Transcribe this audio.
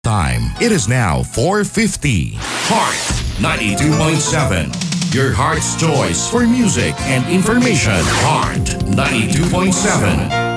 Time. It is now 4:50. Heart 92.7. Your heart's choice for music and information. Heart 92.7.